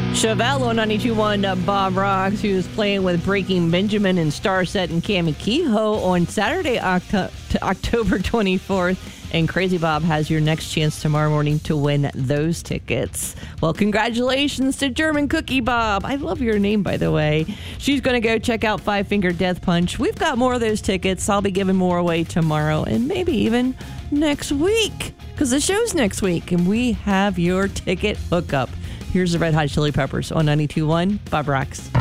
Chevelle on 92.1 Bob Rocks, who's playing with Breaking Benjamin and Starset and Cami Kehoe on Saturday, October 24th. And Crazy Bob has your next chance tomorrow morning to win those tickets. Well, congratulations to German Cookie Bob. I love your name, by the way. She's going to go check out Five Finger Death Punch. We've got more of those tickets. I'll be giving more away tomorrow and maybe even next week, because the show's next week and we have your ticket hookup. Here's the Red Hot Chili Peppers on 92.1 Bob Rocks.